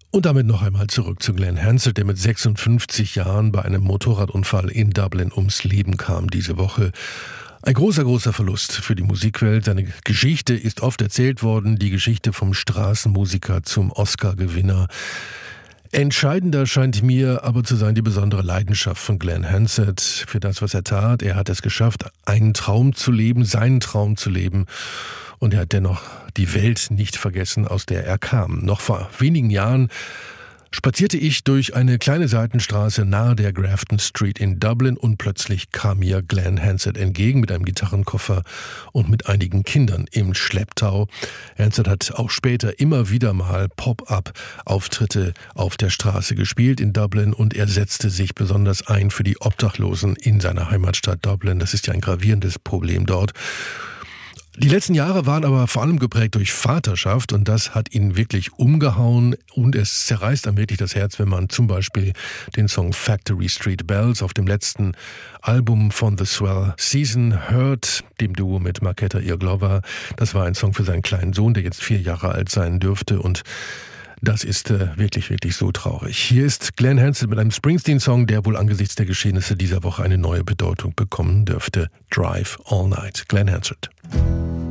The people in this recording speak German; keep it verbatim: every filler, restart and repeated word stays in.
Und damit noch einmal zurück zu Glen Hansard, der mit sechsundfünfzig Jahren bei einem Motorradunfall in Dublin ums Leben kam diese Woche. Ein großer, großer Verlust für die Musikwelt. Seine Geschichte ist oft erzählt worden, die Geschichte vom Straßenmusiker zum Oscar-Gewinner. Entscheidender scheint mir aber zu sein die besondere Leidenschaft von Glen Hansard für das, was er tat. Er hat es geschafft, einen Traum zu leben, seinen Traum zu leben. Und er hat dennoch die Welt nicht vergessen, aus der er kam. Noch vor wenigen Jahren spazierte ich durch eine kleine Seitenstraße nahe der Grafton Street in Dublin und plötzlich kam mir Glen Hansard entgegen mit einem Gitarrenkoffer und mit einigen Kindern im Schlepptau. Hansard hat auch später immer wieder mal Pop-up-Auftritte auf der Straße gespielt in Dublin und er setzte sich besonders ein für die Obdachlosen in seiner Heimatstadt Dublin. Das ist ja ein gravierendes Problem dort. Die letzten Jahre waren aber vor allem geprägt durch Vaterschaft und das hat ihn wirklich umgehauen und es zerreißt einem wirklich das Herz, wenn man zum Beispiel den Song Factory Street Bells auf dem letzten Album von The Swell Season hört, dem Duo mit Marketa Irglova. Das war ein Song für seinen kleinen Sohn, der jetzt vier Jahre alt sein dürfte und das ist äh, wirklich, wirklich so traurig. Hier ist Glen Hansard mit einem Springsteen-Song, der wohl angesichts der Geschehnisse dieser Woche eine neue Bedeutung bekommen dürfte. Drive All Night. Glen Hansard.